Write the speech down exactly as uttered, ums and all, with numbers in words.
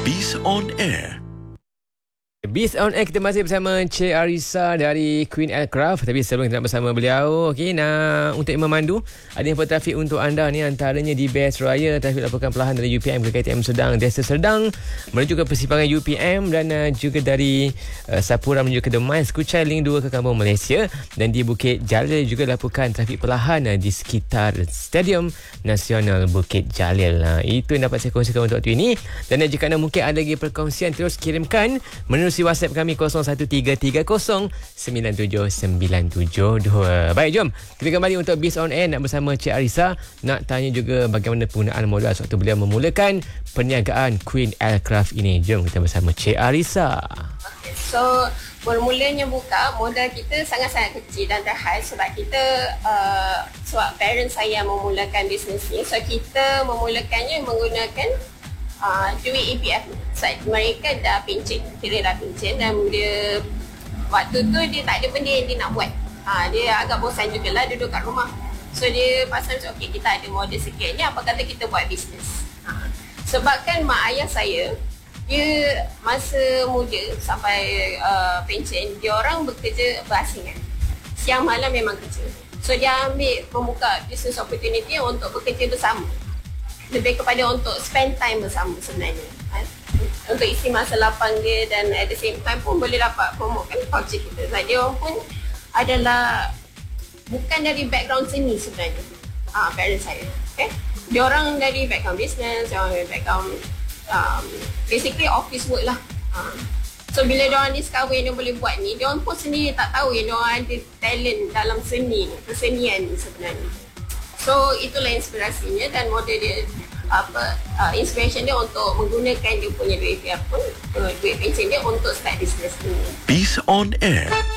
Biz on Air. Biz on Air, kita masih bersama Cik Arissa dari Queen Aircraft. Tapi sebelum kita nak bersama beliau, okay, nak untuk memandu ada info trafik untuk anda ni, antaranya di Best Raya trafik laporkan perlahan dari U P M ke K T M Sedang, Desa Serdang menuju ke persimpangan U P M, dan uh, juga dari uh, Sapura menuju ke Demais, Kuchai Link dua ke Kampung Malaysia, dan di Bukit Jalil juga laporkan trafik perlahan uh, di sekitar Stadium Nasional Bukit Jalil. Uh, itu yang dapat saya kongsikan untuk waktu ini, dan uh, jika anda mungkin ada lagi perkongsian, terus kirimkan menerusi WhatsApp kami kosong satu tiga tiga kosong sembilan tujuh sembilan tujuh dua. Baik, jom kita kembali untuk Biz on Air nak bersama Cik Arissa. Nak tanya juga bagaimana penggunaan modal sewaktu beliau memulakan perniagaan Queen Aircraft ini. Jom kita bersama Cik Arissa. Okay, so bermulanya buka, modal kita sangat-sangat kecil dan terhad sebab kita uh, sebab parents saya yang memulakan bisnes ni. So kita memulakannya menggunakan uh, duit E P F. So, mereka dah pencen, kira dah pencen, dan dia waktu tu dia tak ada benda yang dia nak buat. Ha, dia agak bosan jugalah duduk kat rumah. So dia pasal macam, okay, kita ada modal sikit ni, apa kata kita buat bisnes. Ha. Sebabkan mak ayah saya, dia masa muda sampai uh, pencen, dia orang bekerja berasingan. Siang malam memang kerja. So dia ambil membuka business opportunity untuk bekerja bersama. Lebih kepada untuk spend time bersama sebenarnya. Ha? Untuk isi masa lapang dia, dan at the same time pun boleh dapat promotekan culture kita. Sebab dia orang pun adalah bukan dari background seni sebenarnya. Ah, parents saya. Okay? Dia orang dari background business, dia orang dari background um, basically office work lah. Ah. So bila dia orang discover yang dia boleh buat ni, dia orang pun sendiri tak tahu yang dia orang ada talent dalam seni, kesenian ni sebenarnya. So itulah inspirasinya, dan model dia apa uh, inspiration dia untuk menggunakan dia punya duit pun uh, duit pension dia untuk start business ni. Biz on Air.